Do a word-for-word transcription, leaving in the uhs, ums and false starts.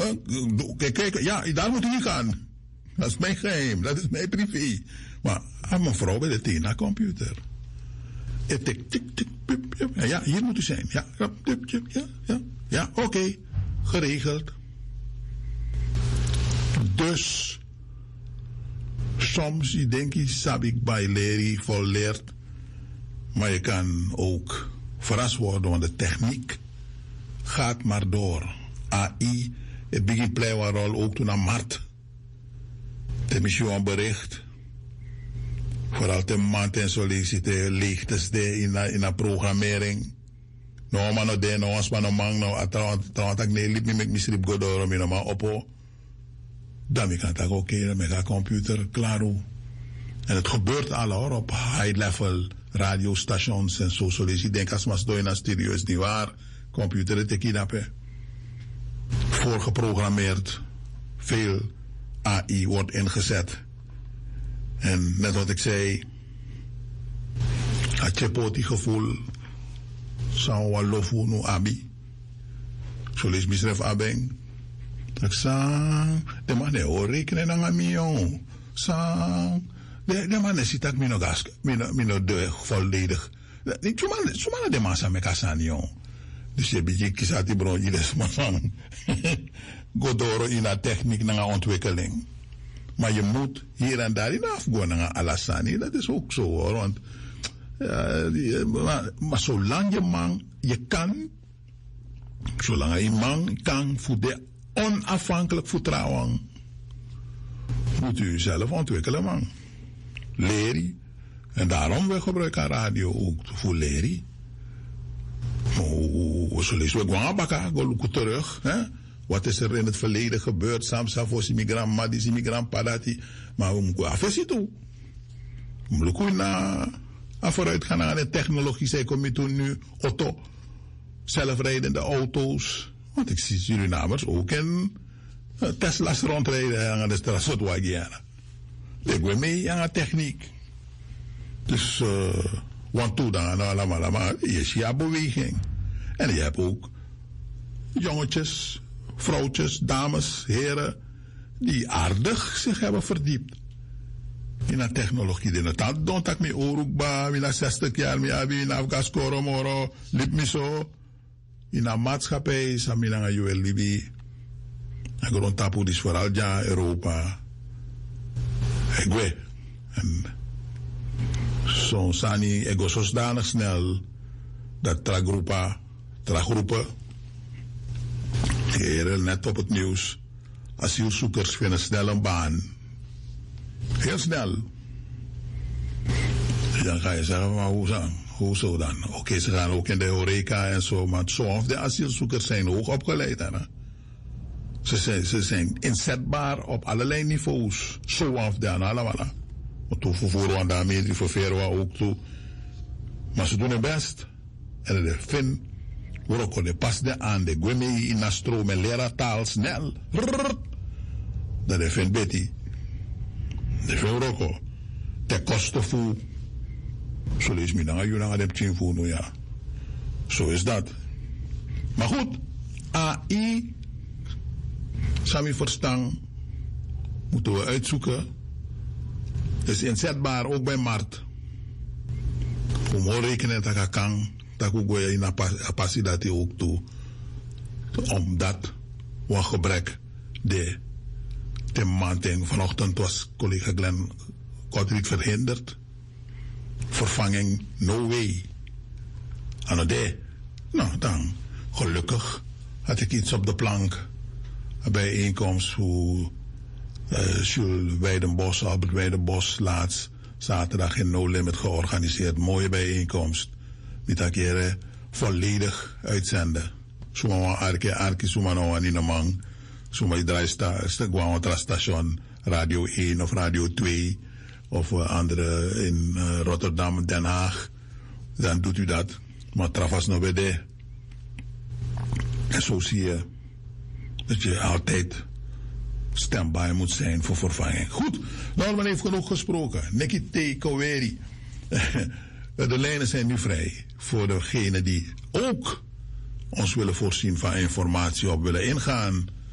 kijk, kijk, ja, daar moet u gaan. Dat is mijn geheim, dat is mijn privé. Maar aan mijn vrouw bij de Tena-computer. Tik, tik, tik, tik, ja, ja, hier moet u zijn. Ja, ja, ja, ja, ja oké, okay, geregeld. Dus, soms denk je, sab ik bij leren, volleerd. Maar je kan ook verrast worden, want de techniek gaat maar door. A I, het begint play een rol ook toen aan markt. De mission bericht. Vooral de maand en solliciteren leegtes de in de in de programmering. No man no de no ons man no man no atrawant atrawant ik nee liep niet met misrip godoro mi no maar oppo. Dan kan ik ook keren met een computer klaar. En het gebeurt al hoor op high level radiostations en zo. Dus ik denk als maar door in een studio is niet waar. Computer het ik hier voorgeprogrammeerd. Veel A I wordt ingezet. En net wat ik zei, had je poti gevoel, zou wel lofu nu abi. Zo lees misref abeng. Ik zei, de man ne o rekenen aan mij jong. Zei, de de man zit dat mino gas, mino mino de volledig. Ik zomaar zomaar de man samen met kasan jong. Dus je beetje kies die bron dus maar van. Godoro in de techniek naar ontwikkeling. Maar je moet hier en daar in afgaan naar Alassani. Dat is ook zo hoor. Want, uh, die, maar, maar zolang je man, je kan, zolang je man kan voor de onafhankelijk vertrouwen, moet u zelf ontwikkelen man. Leren. En daarom we gebruiken radio ook voor leren. Oh, zo lees we gewoon bakken, go terug, hè. Wat is er in het verleden gebeurd? Samsa voor immigrant, maar die immigrant padati. Maar we moeten afzien toe. We moeten naar vooruit gaan naar de technologie. Zij komen toen nu auto, zelfrijdende auto's. Want ik zie Surinamers ook in uh, Tesla's rondrijden aan de straat. Zo doe ik jaren. Ik ben mee aan de techniek. Dus, uh, want toen dan allemaal, allemaal, je ziet ja beweging. En je hebt ook jongetjes, vrouwtjes, dames, heren, die aardig zich hebben verdiept in de technologie. In het land don't ik me oorukba, in de zestig jaar, me abi, in Afghaskoro, moro, lip me zo. In de maatschappij, samina juwel libi. En grond tapu dis vooral ja, Europa. Ik weet. En zo'n sani, ego zodanig snel, dat tragroepa, tragroepen, heren, net op het nieuws. Asielzoekers vinden snel een baan. Heel snel. Dan ga je zeggen, maar hoe zo, hoe zo dan? Oké, okay, ze gaan ook in de horeca en zo, maar sommige de asielzoekers zijn hoog opgeleid. Hè? Ze, zijn, ze zijn inzetbaar op allerlei niveaus. Zo af dan allemaal. Want toen vervoeren we daarmee, die ververen we ook toe. Maar ze doen het best. En de fin, waarop de pas de aan de gwemee in de stroom en leren taal snel. Dat de fin Betty. De fin roko. Te kosten voor. Zo lees me dan, je dan hebt zien voor nu, ja. Zo is dat. Maar goed, A I, Sami verstaan, moeten we uitzoeken. Is inzetbaar ook bij markt. Om te rekenen dat ik kan, dat ik ook in een passie dat hij ook toe. Omdat wat gebrek de de maand vanochtend was collega Glenn Kortrijk verhinderd. Vervanging, no way. En de, nou dan, gelukkig had ik iets op de plank. Een bijeenkomst voor uh, Jules Weidenbos, Albert Weidenbos, laatst zaterdag in No Limit georganiseerd. Mooie bijeenkomst. Met een keer volledig uitzenden. Zomaar arke, arke, zomaar nou aan in de man. Zomaar je draait een station, Radio één of Radio twee. Of uh, andere in uh, Rotterdam, Den Haag. Dan doet u dat. Maar travas nog bij de. En zo zie je dat je altijd stembaar moet zijn voor vervanging. Goed, Norman heeft genoeg gesproken. Nikki T. Koweri. De lijnen zijn nu vrij voor degenen die ook ons willen voorzien van informatie op willen ingaan.